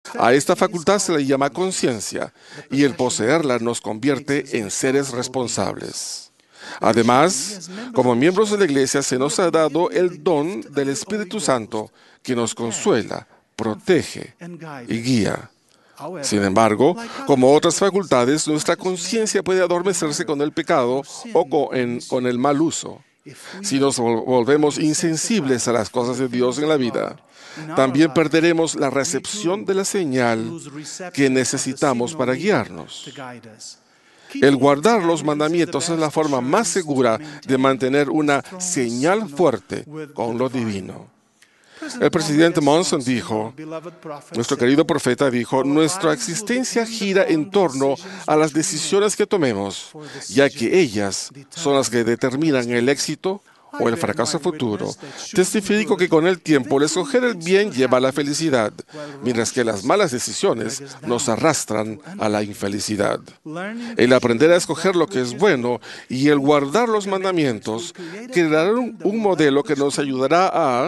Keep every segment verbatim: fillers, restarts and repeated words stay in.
A esta facultad se le llama conciencia, y el poseerla nos convierte en seres responsables. Además, como miembros de la Iglesia se nos ha dado el don del Espíritu Santo, que nos consuela, protege y guía. Sin embargo, como otras facultades, nuestra conciencia puede adormecerse con el pecado o con, en, con el mal uso. Si nos volvemos insensibles a las cosas de Dios en la vida, también perderemos la recepción de la señal que necesitamos para guiarnos. El guardar los mandamientos es la forma más segura de mantener una señal fuerte con lo divino. El presidente Monson dijo, nuestro querido profeta dijo, nuestra existencia gira en torno a las decisiones que tomemos, ya que ellas son las que determinan el éxito o el fracaso futuro. Testifico que con el tiempo el escoger el bien lleva a la felicidad, mientras que las malas decisiones nos arrastran a la infelicidad. El aprender a escoger lo que es bueno y el guardar los mandamientos crearán un modelo que nos ayudará a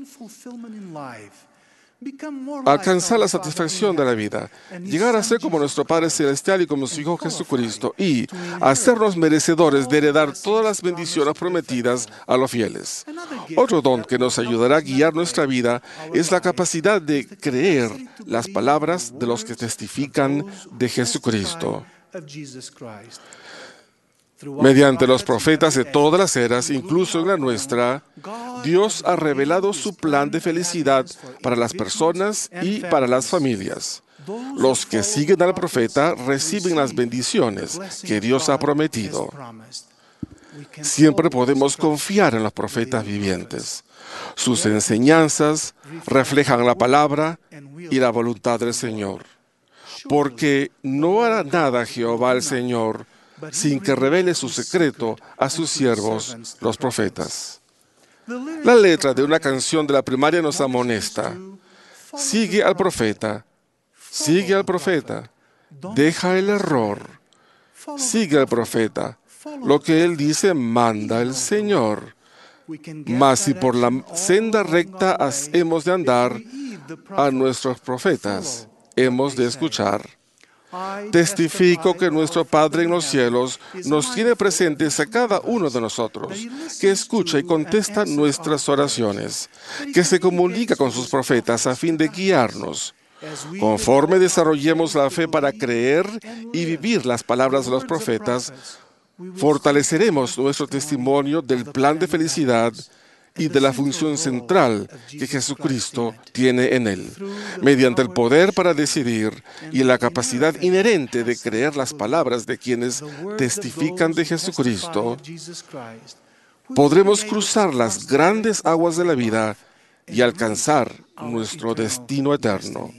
alcanzar la satisfacción de la vida, llegar a ser como nuestro Padre Celestial y como su Hijo Jesucristo, y hacernos merecedores de heredar todas las bendiciones prometidas a los fieles. Otro don que nos ayudará a guiar nuestra vida es la capacidad de creer las palabras de los que testifican de Jesucristo. Mediante los profetas de todas las eras, incluso en la nuestra, Dios ha revelado su plan de felicidad para las personas y para las familias. Los que siguen al profeta reciben las bendiciones que Dios ha prometido. Siempre podemos confiar en los profetas vivientes. Sus enseñanzas reflejan la palabra y la voluntad del Señor. Porque no hará nada Jehová el Señor sin que revele su secreto a sus siervos, los profetas. La letra de una canción de la primaria nos amonesta. Sigue al profeta, sigue al profeta, deja el error. Sigue al profeta, lo que él dice manda el Señor. Mas si por la senda recta hemos de andar, a nuestros profetas hemos de escuchar. Testifico que nuestro Padre en los cielos nos tiene presentes a cada uno de nosotros, que escucha y contesta nuestras oraciones, que se comunica con sus profetas a fin de guiarnos. Conforme desarrollemos la fe para creer y vivir las palabras de los profetas, fortaleceremos nuestro testimonio del plan de felicidad y de la función central que Jesucristo tiene en él, mediante el poder para decidir y la capacidad inherente de creer las palabras de quienes testifican de Jesucristo. Podremos cruzar las grandes aguas de la vida y alcanzar nuestro destino eterno.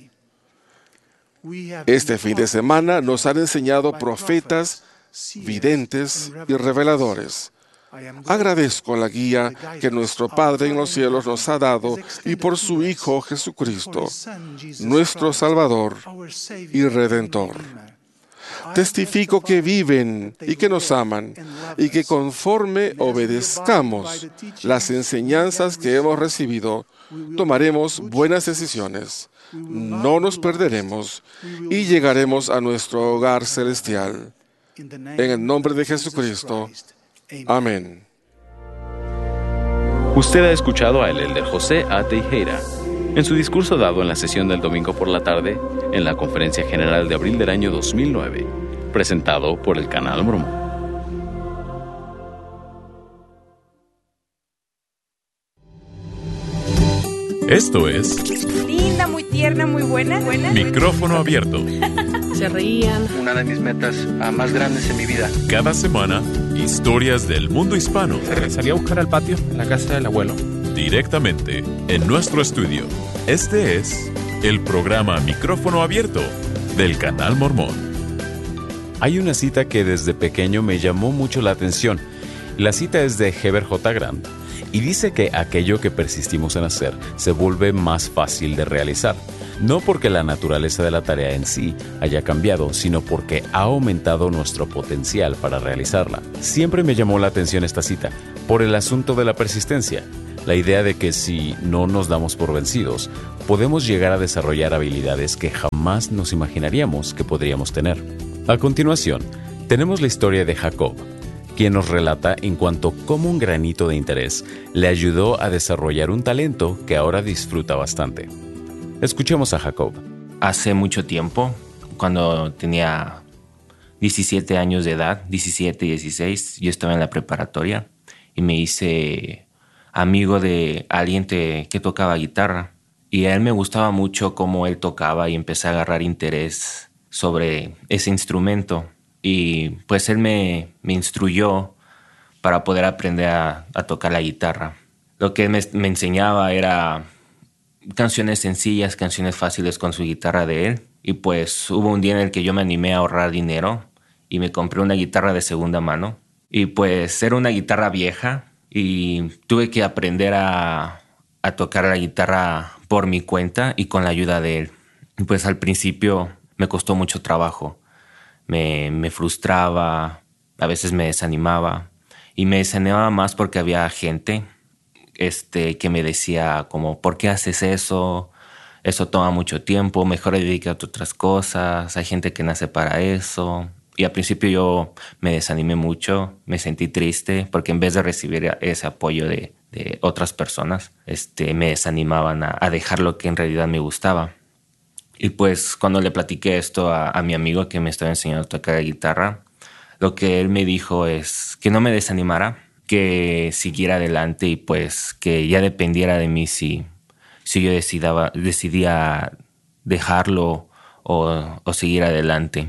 Este fin de semana nos han enseñado profetas, videntes y reveladores. Agradezco la guía que nuestro Padre en los cielos nos ha dado y por su Hijo Jesucristo, nuestro Salvador y Redentor. Testifico que viven y que nos aman y que conforme obedezcamos las enseñanzas que hemos recibido, tomaremos buenas decisiones, no nos perderemos y llegaremos a nuestro hogar celestial. En el nombre de Jesucristo. Amén. Usted ha escuchado a el elder José A. Teijeira en su discurso dado en la sesión del domingo por la tarde en la Conferencia General de abril del año dos mil nueve, presentado por el Canal Mormón. Esto es... linda, muy tierna, muy buena. buena. Micrófono abierto. Se reían. Una de mis metas uh, más grandes en mi vida. Cada semana, historias del mundo hispano. Salí a buscar al patio en la casa del abuelo. Directamente en nuestro estudio. Este es el programa Micrófono Abierto del Canal Mormón. Hay una cita que desde pequeño me llamó mucho la atención. La cita es de Heber J. Grant y dice que aquello que persistimos en hacer se vuelve más fácil de realizar. No porque la naturaleza de la tarea en sí haya cambiado, sino porque ha aumentado nuestro potencial para realizarla. Siempre me llamó la atención esta cita, por el asunto de la persistencia. La idea de que si no nos damos por vencidos, podemos llegar a desarrollar habilidades que jamás nos imaginaríamos que podríamos tener. A continuación, tenemos la historia de Jacob, quien nos relata en cuanto a cómo un granito de interés le ayudó a desarrollar un talento que ahora disfruta bastante. Escuchemos a Jacob. Hace mucho tiempo, cuando tenía diecisiete años de edad, diecisiete, dieciséis, yo estaba en la preparatoria y me hice amigo de alguien te, que tocaba guitarra. Y a él me gustaba mucho cómo él tocaba y empecé a agarrar interés sobre ese instrumento. Y pues él me, me instruyó para poder aprender a, a tocar la guitarra. Lo que él me, me enseñaba era canciones sencillas, canciones fáciles con su guitarra de él. Y pues hubo un día en el que yo me animé a ahorrar dinero y me compré una guitarra de segunda mano. Y pues era una guitarra vieja y tuve que aprender a, a tocar la guitarra por mi cuenta y con la ayuda de él. Y pues al principio me costó mucho trabajo. Me, me frustraba, a veces me desanimaba. Y me desanimaba más porque había gente este, que me decía como, ¿por qué haces eso? Eso toma mucho tiempo, mejor dedícate a otras cosas. Hay gente que nace para eso. Y al principio yo me desanimé mucho, me sentí triste porque en vez de recibir ese apoyo de, de otras personas, este, me desanimaban a, a dejar lo que en realidad me gustaba. Y pues cuando le platiqué esto a, a mi amigo que me estaba enseñando a tocar la guitarra, lo que él me dijo es que no me desanimara, que siguiera adelante y pues que ya dependiera de mí si, si yo decidaba, decidía dejarlo o, o seguir adelante.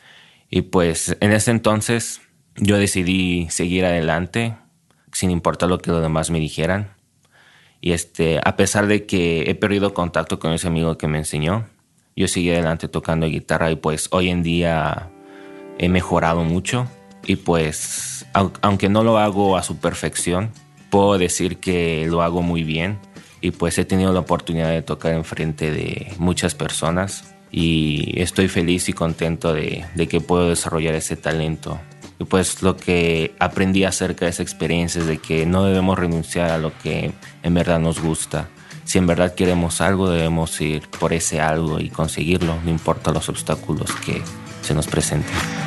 Y pues en ese entonces yo decidí seguir adelante sin importar lo que los demás me dijeran. Y este, a pesar de que he perdido contacto con ese amigo que me enseñó, yo seguí adelante tocando guitarra y pues hoy en día he mejorado mucho. Y pues aunque no lo hago a su perfección, puedo decir que lo hago muy bien. Y pues he tenido la oportunidad de tocar enfrente de muchas personas. Y estoy feliz y contento de, de que puedo desarrollar ese talento. Y pues lo que aprendí acerca de esa experiencia es de que no debemos renunciar a lo que en verdad nos gusta. Si en verdad queremos algo, debemos ir por ese algo y conseguirlo, no importa los obstáculos que se nos presenten.